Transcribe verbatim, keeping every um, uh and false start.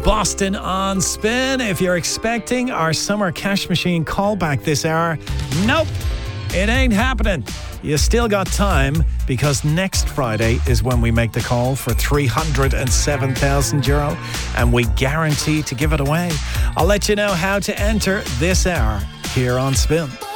Boston on Spin. If you're expecting our summer cash machine callback this hour, nope, it ain't happening. You still got time, because next Friday is when we make the call for three hundred seven thousand euro, and we guarantee to give it away. I'll let you know how to enter this hour here on Spin.